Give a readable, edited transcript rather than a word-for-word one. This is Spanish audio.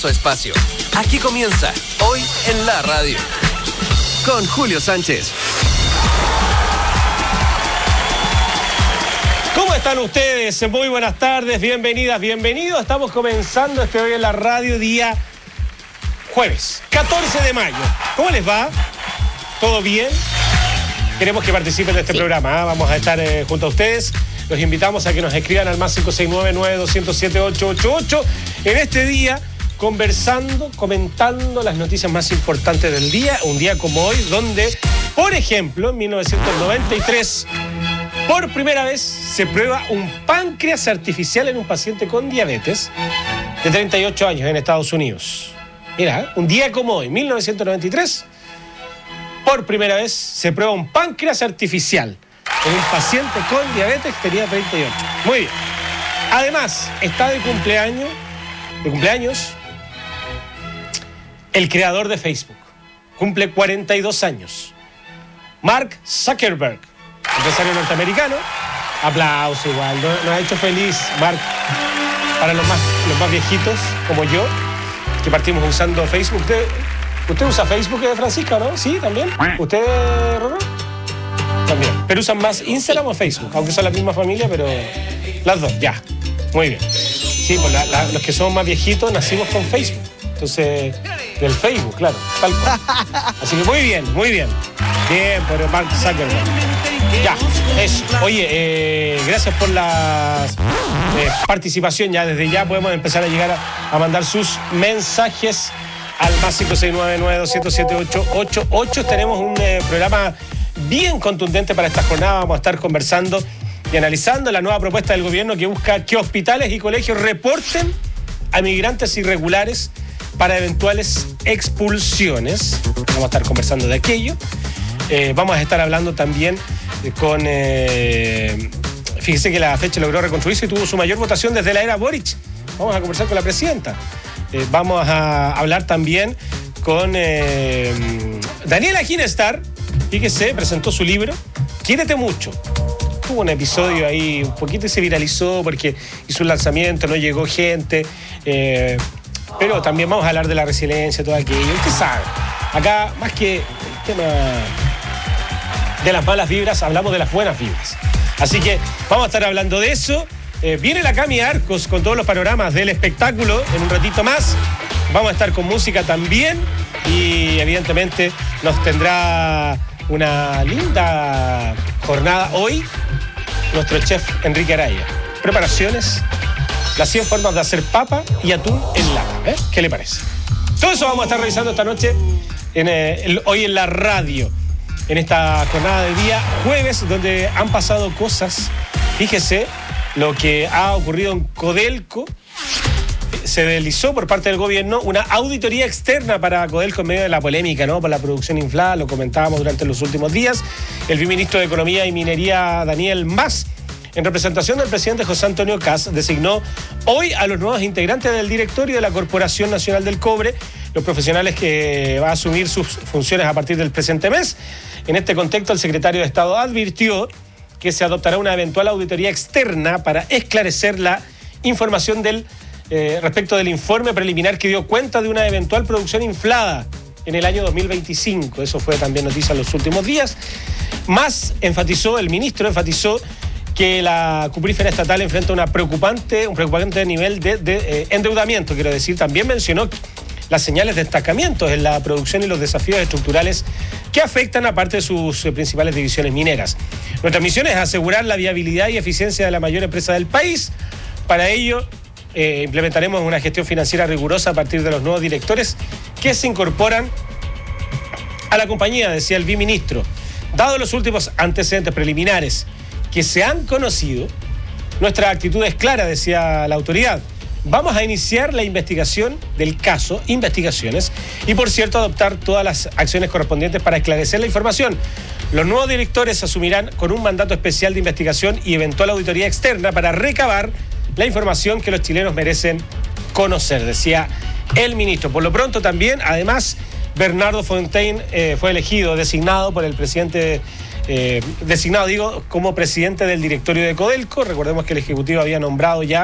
Su espacio. Aquí comienza Hoy en la Radio con Julio Sánchez. ¿Cómo están ustedes? Muy buenas tardes, bienvenidas, bienvenidos. Estamos comenzando Hoy en la Radio día jueves, 14 de mayo. ¿Cómo les va? ¿Todo bien? Queremos que participen de este programa, ¿eh? Vamos a estar junto a ustedes. Los invitamos a que nos escriban al más 569-9207-888 en este día, conversando, comentando las noticias más importantes del día. Un día como hoy, donde, por ejemplo, en 1993, por primera vez se prueba un páncreas artificial en un paciente con diabetes de 38 años en Estados Unidos. Mira, un día como hoy, 1993, por primera vez se prueba un páncreas artificial en un paciente con diabetes que tenía 38. Muy bien. Además, está de cumpleaños el creador de Facebook. Cumple 42 años. Mark Zuckerberg, empresario norteamericano. Aplauso igual. Nos ha hecho feliz, Mark. Para los más viejitos, como yo, que partimos usando Facebook. ¿Usted usa Facebook, Francisca, no? ¿Sí, también? ¿Usted, Rorro? También. ¿Pero usan más Instagram o Facebook? Aunque son la misma familia, pero las dos, ya. Muy bien. Sí, pues los que somos más viejitos nacimos con Facebook. Entonces, del Facebook, claro, tal cual. Así que muy bien, muy bien. Bien, por Mark Zuckerberg. Ya, eso. Oye, gracias por la participación. Ya desde ya podemos empezar a llegar a mandar sus mensajes al más 569-9207-888. Tenemos un programa bien contundente para esta jornada. Vamos a estar conversando y analizando la nueva propuesta del gobierno que busca que hospitales y colegios reporten a migrantes irregulares para eventuales expulsiones. Vamos a estar conversando de aquello. Vamos a estar hablando también con... fíjese que la fecha logró reconstruirse y tuvo su mayor votación desde la era Boric. Vamos a conversar con la presidenta. Vamos a hablar también con Daniela Ginestar. Fíjese, presentó su libro, Quiérete Mucho. Tuvo un episodio ahí, un poquito, y se viralizó porque hizo un lanzamiento, no llegó gente. Pero también vamos a hablar de la resiliencia, todo aquello. Usted sabe, acá más que el tema de las malas vibras, hablamos de las buenas vibras. Así que vamos a estar hablando de eso. Viene la Cami Arcos con todos los panoramas del espectáculo en un ratito más. Vamos a estar con música también y evidentemente nos tendrá una linda jornada hoy nuestro chef Enrique Araya. Preparaciones, las 100 formas de hacer papa y atún en lata. ¿Qué le parece? Todo eso vamos a estar revisando esta noche hoy en la radio, en esta jornada de día jueves, donde han pasado cosas. Fíjese lo que ha ocurrido en Codelco. Se realizó por parte del gobierno una auditoría externa para Codelco en medio de la polémica, ¿no? Por la producción inflada, lo comentábamos durante los últimos días. El viceministro de Economía y Minería, Daniel Mas, en representación del presidente José Antonio Kast, designó hoy a los nuevos integrantes del directorio de la Corporación Nacional del Cobre, los profesionales que va a asumir sus funciones a partir del presente mes. En este contexto, el secretario de Estado advirtió que se adoptará una eventual auditoría externa para esclarecer la información respecto del informe preliminar que dio cuenta de una eventual producción inflada en el año 2025. Eso fue también noticia en los últimos días. Más el ministro enfatizó que la cuprífera estatal enfrenta un preocupante nivel de endeudamiento. Quiero decir, también mencionó las señales de estancamiento en la producción y los desafíos estructurales que afectan a parte de sus principales divisiones mineras. Nuestra misión es asegurar la viabilidad y eficiencia de la mayor empresa del país. Para ello, implementaremos una gestión financiera rigurosa a partir de los nuevos directores que se incorporan a la compañía, decía el viceministro. Dado los últimos antecedentes preliminares que se han conocido, nuestra actitud es clara, decía la autoridad. Vamos a iniciar la investigación del caso, investigaciones, y por cierto adoptar todas las acciones correspondientes para esclarecer la información. Los nuevos directores asumirán con un mandato especial de investigación y eventual auditoría externa para recabar la información que los chilenos merecen conocer, decía el ministro. Por lo pronto también, además, Bernardo Fontaine fue designado por el presidente como presidente del directorio de Codelco. Recordemos que el Ejecutivo había nombrado ya